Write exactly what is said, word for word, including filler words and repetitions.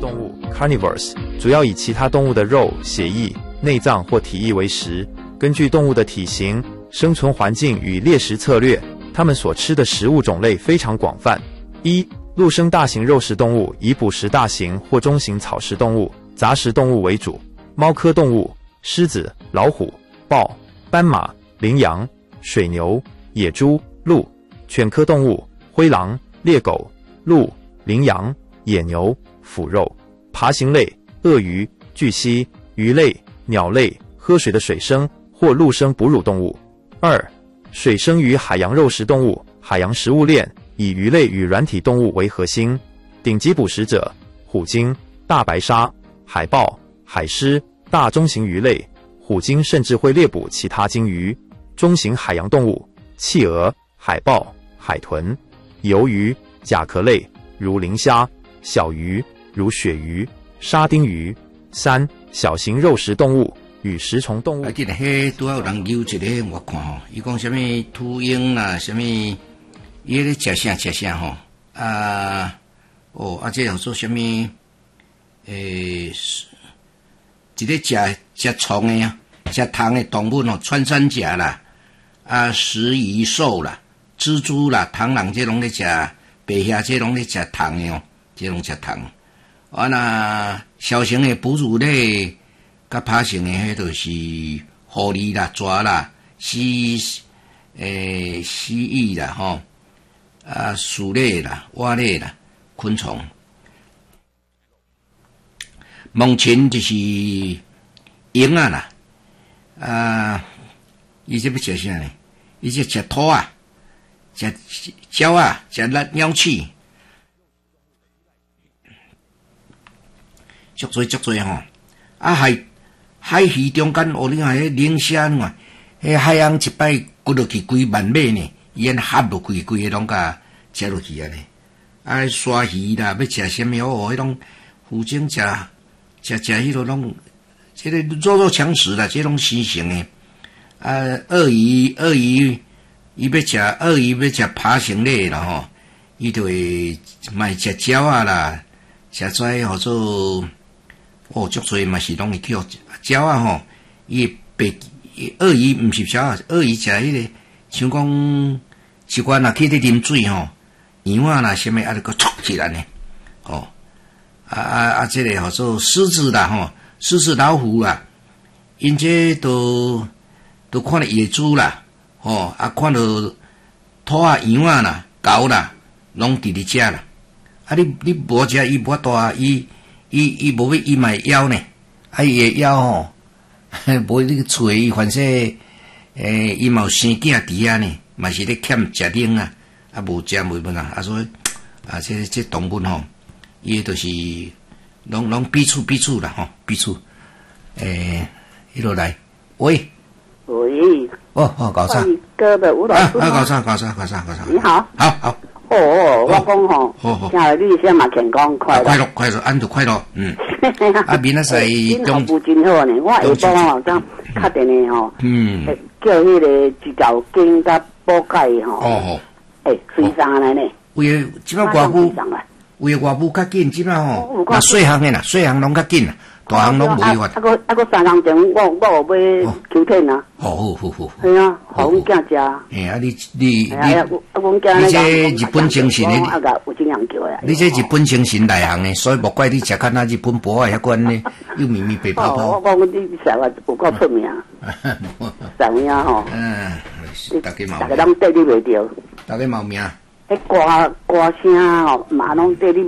动物 carnivores， 主要以其他动物的肉、血液、内脏或体液为食。根据动物的体型、生存环境与猎食策略，它们所吃的食物种类非常广泛。一、陆生大型肉食动物以捕食大型或中型草食动物、杂食动物为主。猫科动物：狮子、老虎、豹、斑马、羚羊、水牛、野猪、鹿。犬科动物：灰狼、猎狗、鹿、羚羊、野牛、腐肉。爬行类：鳄鱼、巨蜥、鱼类、鸟类、喝水的水生或陆生哺乳动物。二、水生与海洋肉食动物，海洋食物链以鱼类与软体动物为核心。顶级捕食者：虎鲸、大白鲨、海豹、海狮、大中型鱼类。虎鲸甚至会猎捕其他鲸鱼。中型海洋动物：企鹅、海豹、海豚、鱿鱼、甲壳类如磷虾、小鱼如鳕鱼、沙丁鱼。三、小型肉食动物与食虫动物。 啊，记得迄拄好有人揪一个，我看吼，伊讲什么秃鹰啦，什么，伊咧食啥食啥吼，啊，哦，啊，这叫做什么？诶、欸，一个食食虫的啊，食虫的动物哦，穿山甲啦，啊，食蚁兽啦，蜘蛛啦，螳螂这拢咧食，白虾这拢咧食虫的哦，这拢食虫。啊，那小型的哺乳类。甲爬行的迄就是狐狸啦、蛇啦、蜥诶蜥蜴啦、吼啊鼠类啦、蛙类啦、昆虫。猛禽就是鹰啊啦，啊，伊这要食啥呢？伊这食兔啊，食鸟啊，食鸟鼠，足多足多吼，啊还。海鱼中间，哦，你看迄磷虾嘛，迄海洋一摆骨落去几万尾呢，伊安合落去，规个拢甲食落去啊呢。啊，鲨鱼啦，要食什么哦？迄种虎鲸食食食迄落拢，这个弱肉强食啦，这种新型的。啊，鳄鱼鳄鱼，伊要食鳄鱼要食爬行类啦吼，伊就会卖食鸟啊啦，食跩或者哦，足多嘛是拢会叫。鸟啊吼，伊白鳄鱼毋是鸟啊，鳄鱼食迄个，像讲习惯啦，去咧啉水吼，羊啊啦，什么啊，个戳起来呢，吼，啊啊啊，这个叫做狮子啦吼，狮子老虎啦，因这都都看到野猪啦，吼，啊看到兔啊、羊啊啦、狗啦，拢伫咧食啦，啊你你无食伊无法度啊，伊伊伊无要伊嘛会枵呢。啊，伊会枵吼，无你个喙伊反正，诶，伊嘛有生囝伫遐呢，嘛是咧欠食奶啊，啊无食袂本啊，啊所以啊，这这动物吼，伊都是拢拢彼此彼此啦吼，彼此，诶，迄落来，喂， 喂， 哦哦，搞啥？ 哥的吴老师啊啊，搞啥搞啥搞啥搞啥？ 你好， 好好。 哦哦，我讲吼， 好好， 听你先嘛健康快乐， 快乐快乐，安度快乐，嗯。啊，明仔载中服真好呢，我下晡吼当确定的吼，嗯，叫迄个治疗经甲补钙吼，哦吼，诶，水上来呢， 为即摆外母，为外母较紧，即摆吼，那细项的啦，细项拢较紧啦。大项拢无法。 啊个啊个三项钟，我我有买秋天啊。 哦，好好好。 系啊，互阮囝食。 哎啊，你你你， 啊阮囝你这日本精神的， 啊个有这样叫的。 你这日本精神内行的，所以莫怪你食较那日本薄啊遐款呢，又咪咪白泡泡。 我讲你食个有够出名。啥物啊吼？ 嗯，大家毛。 大家拢缀你袂着。 大家毛命。 迄歌歌声吼，嘛拢缀你。